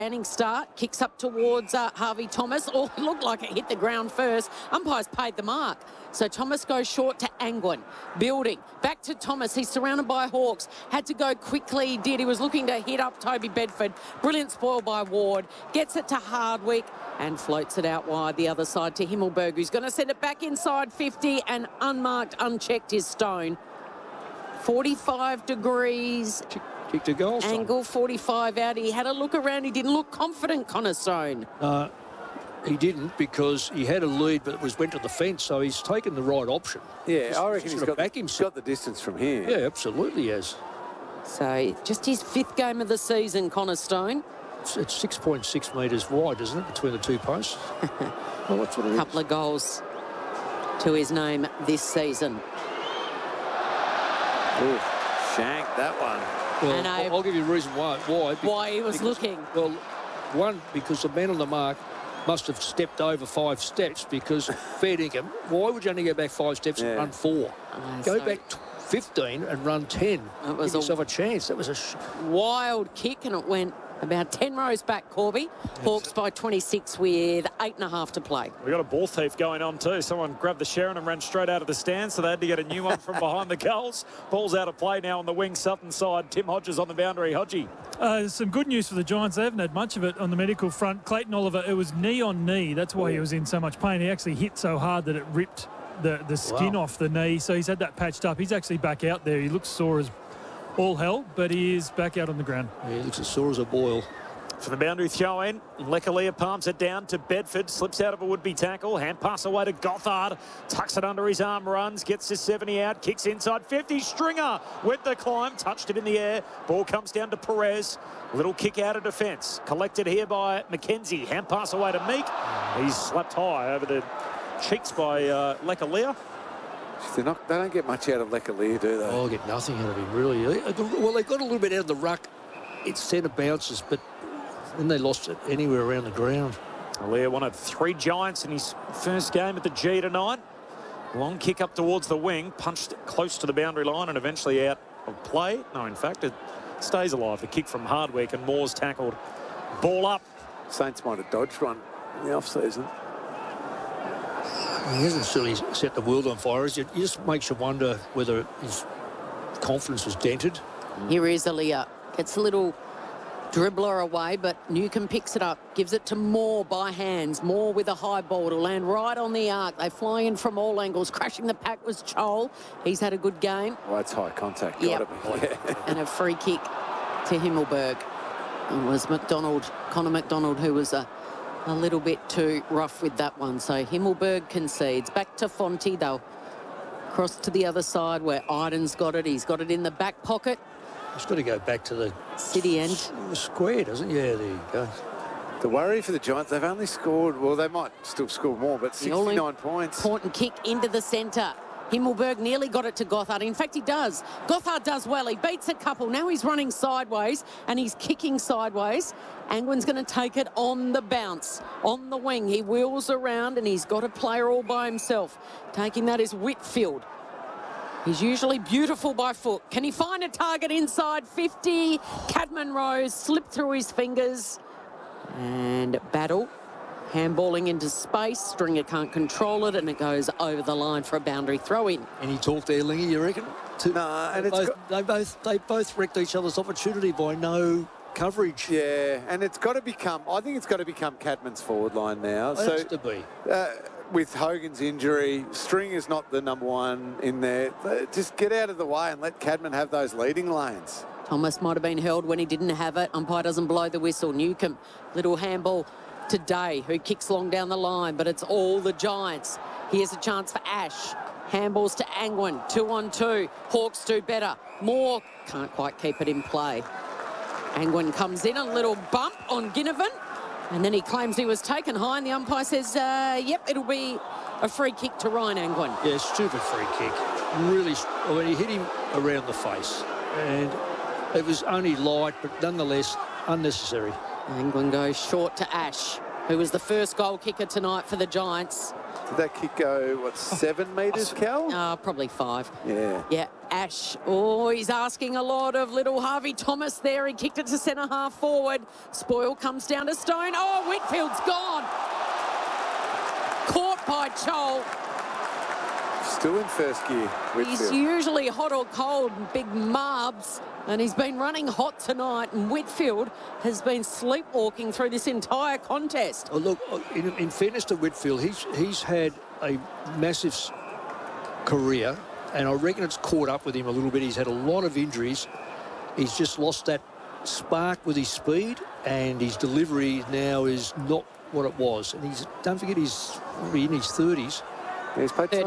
Standing start, kicks up towards Harvey Thomas. Oh, it looked like it hit the ground first. Umpires paid the mark. So Thomas goes short to Angwin. Building. Back to Thomas. He's surrounded by Hawks. Had to go quickly. He did. He was looking to hit up Toby Bedford. Brilliant spoil by Ward. Gets it to Hardwick and floats it out wide the other side to Himmelberg, who's going to send it back inside 50 and unmarked, unchecked is Stone. 45 degrees. Kicked a goal. Angle 45 out. He had a look around. He didn't look confident, Connor Stone. He didn't, because he had a lead but went to the fence, so he's taken the right option. Yeah, I reckon he's got the distance from here. Yeah, absolutely he has. So just his 5th game of the season, Connor Stone. It's 6.6 metres wide, isn't it, between the two posts? Well, that's what it is. Couple of goals to his name this season. Ooh, shanked that one. Well, I'll give you a reason why. Why he was looking. Well, one, because the man on the mark must have stepped over 5 steps, because fair dinkum, why would you only go back 5 steps and run 4? Go back 15 and run 10. Give yourself a chance. That was a wild kick, and it went about 10 rows back, Corby. Hawks by 26 with 8.5 to play. We got a ball thief going on too. Someone grabbed the Sharon and ran straight out of the stand, so they had to get a new one from behind the goals. Ball's out of play now on the wing, Sutton side. Tim Hodges on the boundary. Hodgie. Some good news for the Giants. They haven't had much of it on the medical front. Clayton Oliver, it was knee on knee. That's why he was in so much pain. He actually hit so hard that it ripped the skin off the knee. So he's had that patched up. He's actually back out there. He looks sore as all hell, but he is back out on the ground. Yeah, he looks as sore as a boil. For the boundary throw in, Lekalia palms it down to Bedford, slips out of a would-be tackle, hand pass away to Gothard, tucks it under his arm, runs, gets to 70 out, kicks inside 50, Stringer with the climb, touched it in the air, ball comes down to Perez, little kick out of defence, collected here by McKenzie, hand pass away to Meek, he's slapped high over the cheeks by Lekalia. They don't get much out of Lekalia, do they? Oh, get nothing out of him, really. Well, they got a little bit out of the ruck. It's centre bounces, but then they lost it anywhere around the ground. Lekalia, one of 3 Giants in his first game at the G tonight. Long kick up towards the wing, punched close to the boundary line and eventually out of play. No, in fact, it stays alive. The kick from Hardwick and Moore's tackled. Ball up. Saints might have dodged one in the off-season. He hasn't certainly set the world on fire. It just makes you wonder whether his confidence was dented. Here is Aaliyah. Gets a little dribbler away, but Newcomb picks it up, gives it to Moore by hands. Moore with a high ball to land right on the arc. They fly in from all angles. Crashing the pack was Chol. He's had a good game. Oh, that's high contact. Yep. And a free kick to Himmelberg. It was Connor McDonald, who was a little bit too rough with that one. So Himmelberg concedes. Back to Fonte. They'll cross to the other side where Iden's got it. He's got it in the back pocket. He's got to go back to the city end. Square, doesn't he? Yeah, there you go. The worry for the Giants, they've only scored, well, they might still score more, but 69 points. Important kick into the centre. Himmelberg nearly got it to Gothard. In fact, he does. Gothard does well. He beats a couple. Now he's running sideways and he's kicking sideways. Angwin's going to take it on the bounce. On the wing, he wheels around and he's got a player all by himself. Taking that is Whitfield. He's usually beautiful by foot. Can he find a target inside 50? Cadman Rose slipped through his fingers. And Battle handballing into space. Stringer can't control it and it goes over the line for a boundary throw-in. Any talk there, Lingy, you reckon? No, and they both wrecked each other's opportunity by no coverage. Yeah, and it's got to become, I think it's got to become Cadman's forward line now. It has to be. With Hogan's injury, Stringer's not the number 1 in there. Just get out of the way and let Cadman have those leading lanes. Thomas might have been held when he didn't have it. Umpire doesn't blow the whistle. Newcomb, little handball to Day, who kicks long down the line, but it's all the Giants. Here's a chance for Ash. Handballs to Angwin, 2-on-2. Hawks do better. Moore can't quite keep it in play. Angwin comes in, a little bump on Ginnivan. And then he claims he was taken high, and the umpire says, yep, it'll be a free kick to Ryan Angwin. Yeah, stupid free kick. Really, I mean, he hit him around the face. And it was only light, but nonetheless unnecessary. Angwin goes short to Ash, who was the first goal kicker tonight for the Giants. Did that kick go, what, 7 metres, Cal? Probably 5. Yeah. Yeah, Ash. Oh, he's asking a lot of little Harvey Thomas there. He kicked it to centre half forward. Spoil comes down to Stone. Oh, Whitfield's gone. Caught by Chol. Still in first gear. Whitfield. He's usually hot or cold, big marbs, and he's been running hot tonight. And Whitfield has been sleepwalking through this entire contest. Oh, look, in fairness to Whitfield, he's had a massive career, and I reckon it's caught up with him a little bit. He's had a lot of injuries. He's just lost that spark with his speed, and his delivery now is not what it was. And don't forget, he's in his 30s. Yeah, he's played